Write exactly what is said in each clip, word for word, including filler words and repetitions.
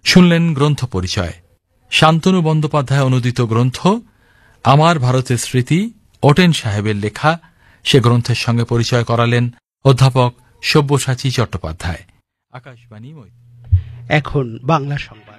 শুনলেন গ্রন্থ পরিচয়। শান্তনু বন্দ্যোপাধ্যায় অনুদিত গ্রন্থ আমার ভারতের স্মৃতি, ওটেন সাহেবের লেখা। সে গ্রন্থের সঙ্গে পরিচয় করালেন অধ্যাপক সব্যসাচী চট্টোপাধ্যায়। আকাশবাণী। এখন বাংলা সংবাদ।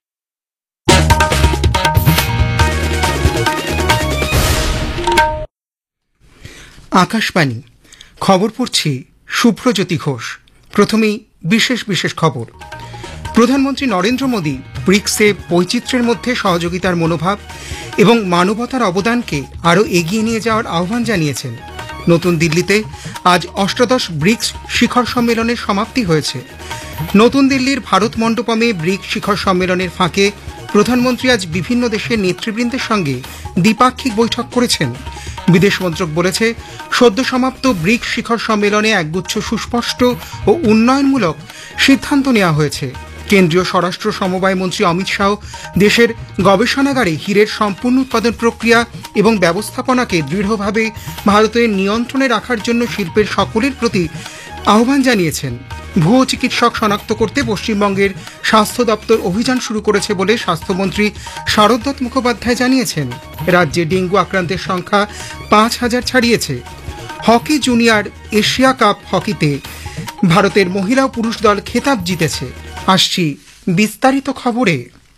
আকাশবাণী খবর পড়ছি সুপ্রজ্যোতি ঘোষ। প্রথমেই বিশেষ বিশেষ খবর। প্রধানমন্ত্রী নরেন্দ্র মোদী ব্রিক্সে বৈচিত্র্যের মধ্যে সহযোগিতার মনোভাব এবং মানবতার অবদানকে আরও এগিয়ে নিয়ে যাওয়ার আহ্বান জানিয়েছেন। নতুন দিল্লিতে আজ অষ্টাদশ ব্রিক্স শিখর সম্মেলনের সমাপ্তি হয়েছে। নতুন দিল্লির ভারত মণ্ডপমে ব্রিক্স শিখর সম্মেলনের ফাঁকে প্রধানমন্ত্রী আজ বিভিন্ন দেশের নেতৃবৃন্দের সঙ্গে দ্বিপাক্ষিক বৈঠক করেছেন। বিদেশ মন্ত্রক বলেছে, সদ্য সমাপ্ত ব্রিক্স শিখর সম্মেলনে একগুচ্ছ সুস্পষ্ট ও উন্নয়নমূলক সিদ্ধান্ত নেওয়া হয়েছে। কেন্দ্রীয় স্বরাষ্ট্র সমবায় মন্ত্রী অমিত শাহ দেশের গবেষণাগারে হীরের সম্পূর্ণ উৎপাদন প্রক্রিয়া এবং ব্যবস্থাপনাকে দৃঢ়ভাবে ভারতের নিয়ন্ত্রণে রাখার জন্য শিল্পের সকলের প্রতি আহ্বান জানিয়েছেন। ভুয়ো চিকিৎসক শনাক্ত করতে পশ্চিমবঙ্গের স্বাস্থ্য দপ্তর অভিযান শুরু করেছে বলে স্বাস্থ্যমন্ত্রী শারদ মুখোপাধ্যায় জানিয়েছেন। রাজ্যে ডেঙ্গু আক্রান্তের সংখ্যা পাঁচ হাজার ছাড়িয়েছে। হকি জুনিয়র এশিয়া কাপ হকিতে ভারতের মহিলা ও পুরুষ দল খেতাব জিতেছে। আসছি বিস্তারিত খবরে।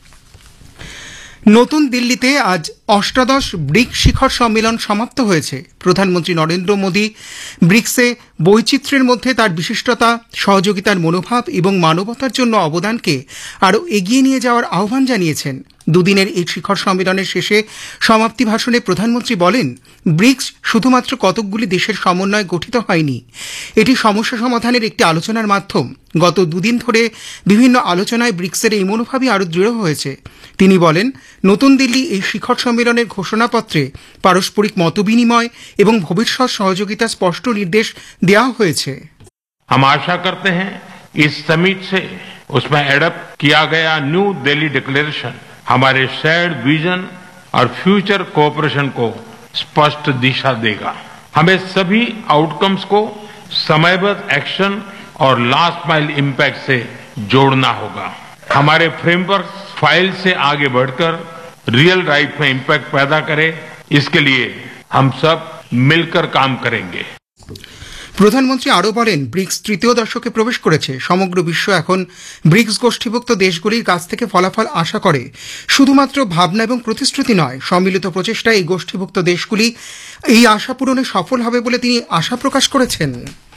নতুন দিল্লিতে আজ অষ্টাদশ ব্রিক্স শিখর সম্মেলন সমাপ্ত হয়েছে। প্রধানমন্ত্রী নরেন্দ্র মোদী ব্রিক্সে বৈচিত্র্যের মধ্যে তার বিশিষ্টতা, সহযোগিতার মনোভাব এবং মানবতার জন্য অবদানকে আরও এগিয়ে নিয়ে যাওয়ার আহ্বান জানিয়েছেন। দুদিনের এই শিখর সম্মেলনের শেষে সমাপ্তি ভাষণে প্রধানমন্ত্রী বলেন, ব্রিক্স শুধুমাত্র কতকগুলি দেশের সমন্বয়ে গঠিত হয়নি, এটি সমস্যা সমাধানের একটি আলোচনার মাধ্যম। গত দুদিন ধরে বিভিন্ন আলোচনায় ব্রিক্সের এই মনোভাবই আরও দৃঢ় হয়েছে। তিনি বলেন, নতুন দিল্লি এই শিখর সম্মেলনের ঘোষণাপত্রে পারস্পরিক মতবিনিময় এবং ভবিষ্যৎ সহযোগিতা স্পষ্ট নির্দেশ দেওয়া হয়েছে। हम आशा करते हैं इस समिट से उसमें एडप्ट किया गया न्यू दिल्ली डिक्लेरेशन हमारे शेयर्ड विजन और फ्यूचर कोऑपरेशन को स्पष्ट दिशा देगा। हमें सभी आउटकम्स को समयबद्ध एक्शन और लास्ट माइल इम्पैक्ट से जोड़ना होगा। हमारे फ्रेमवर्क फाइल से आगे बढ़कर रियल लाइफ में इम्पैक्ट पैदा करे, इसके लिए हम सब मिलकर काम करेंगे। প্রধানমন্ত্রী আরও বলেন, ব্রিক্স তৃতীয় দশকে প্রবেশ করেছে। সমগ্র বিশ্ব এখন ব্রিক্স গোষ্ঠীভুক্ত দেশগুলির কাছ থেকে ফলাফল আশা করে। শুধুমাত্র ভাবনা এবং প্রতিশ্রুতি নয়, সম্মিলিত প্রচেষ্টায় এই গোষ্ঠীভুক্ত দেশগুলি এই আশা পূরণে সফল হবে বলে তিনি আশা প্রকাশ করেছেন।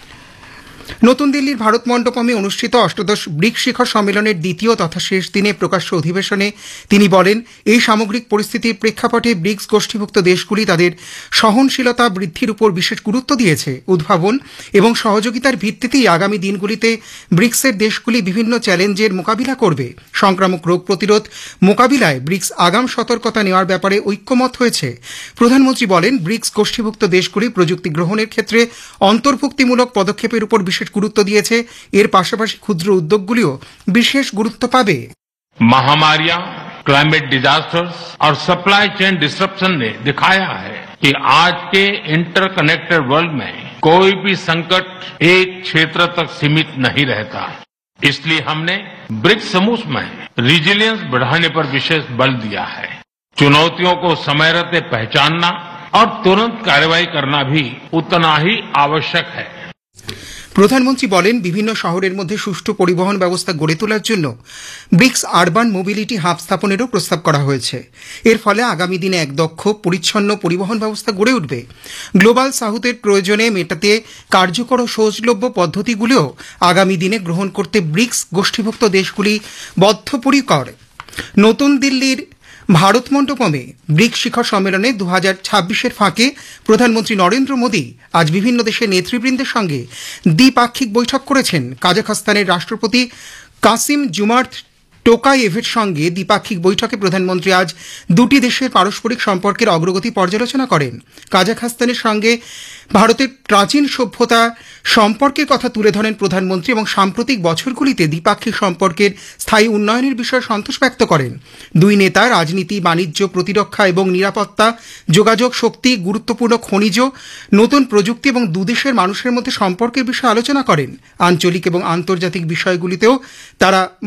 নতুন দিল্লির ভারত মণ্ডপমে অনুষ্ঠিত অষ্টাদশ ব্রিক্স শিখর সম্মেলনের দ্বিতীয় তথা শেষ দিনে প্রকাশ্য অধিবেশনে তিনি বলেন, এই সামগ্রিক পরিস্থিতির প্রেক্ষাপটে ব্রিক্স গোষ্ঠীভুক্ত দেশগুলি তাদের সহনশীলতা বৃদ্ধির উপর বিশেষ গুরুত্ব দিয়েছে। উদ্ভাবন এবং সহযোগিতার ভিত্তিতেই আগামী দিনগুলিতে ব্রিক্সের দেশগুলি বিভিন্ন চ্যালেঞ্জের মোকাবিলা করবে। সংক্রামক রোগ প্রতিরোধ মোকাবিলায় ব্রিক্স আগাম সতর্কতা নেওয়ার ব্যাপারে ঐক্যমত হয়েছে। প্রধানমন্ত্রী বলেন, ব্রিক্স গোষ্ঠীভুক্ত দেশগুলি প্রযুক্তি গ্রহণের ক্ষেত্রে অন্তর্ভুক্তিমূলক পদক্ষেপের উপর বিশেষ গুরুত্ব দিয়েছে। এর পাশাপাশি ক্ষুদ্র উদ্যোগগুলিও বিশেষ গুরুত্ব পাবে। महामारियां, क्लाइमेट डिजास्टर्स और सप्लाई चेन डिसरप्शन ने दिखाया है कि आज के इंटरकनेक्टेड वर्ल्ड में कोई भी संकट एक क्षेत्र तक सीमित नहीं रहता। इसलिए हमने ब्रिक्स समूह में रिजिलियंस बढ़ाने पर विशेष बल दिया है। चुनौतियों को समय रहते पहचानना और तुरंत कार्रवाई करना भी उतना ही आवश्यक है। প্রধানমন্ত্রী বলেন, বিভিন্ন শহরের মধ্যে সুষ্ঠু পরিবহন ব্যবস্থা গড়ে তোলার জন্য ব্রিক্স আরবান মোবিলিটি হাব স্থাপনেরও প্রস্তাব করা হয়েছে। এর ফলে আগামী দিনে এক দক্ষ পরিচ্ছন্ন পরিবহন ব্যবস্থা গড়ে উঠবে। গ্লোবাল সাউথের প্রয়োজনে মেটাতে কার্যকর ও সহজলভ্য পদ্ধতিগুলিও আগামী দিনে গ্রহণ করতে ব্রিক্স গোষ্ঠীভুক্ত দেশগুলি বদ্ধপরিকর। নতুন দিল্লির ভারত মণ্ডপমে ব্রিক্স শিখর সম্মেলনে দু হাজার ছাব্বিশের ফাঁকে প্রধানমন্ত্রী নরেন্দ্র মোদী আজ বিভিন্ন দেশের নেতৃবৃন্দের সঙ্গে দ্বিপাক্ষিক বৈঠক করেছেন। কাজাখস্তানের রাষ্ট্রপতি কাসিম জুমার্থ টোকায়েভের সঙ্গে দ্বিপাক্ষিক বৈঠকে প্রধানমন্ত্রী আজ দুটি দেশের পারস্পরিক সম্পর্কের অগ্রগতি পর্যালোচনা করেন। কাজাখস্তানের সঙ্গে ভারতের প্রাচীন সভ্যতা সম্পর্কের কথা তুলে ধরেন প্রধানমন্ত্রী এবং সাম্প্রতিক বছরগুলিতে দ্বিপাক্ষিক সম্পর্কের স্থায়ী উন্নয়নের বিষয়ে সন্তোষ ব্যক্ত করেন। দুই নেতা রাজনীতি, বাণিজ্য, প্রতিরক্ষা এবং নিরাপত্তা, যোগাযোগ, শক্তি, গুরুত্বপূর্ণ খনিজ, নতুন প্রযুক্তি এবং দুদেশের মানুষের মধ্যে সম্পর্কের বিষয়ে আলোচনা করেন। আঞ্চলিক এবং আন্তর্জাতিক বিষয়গুলিতেও তারা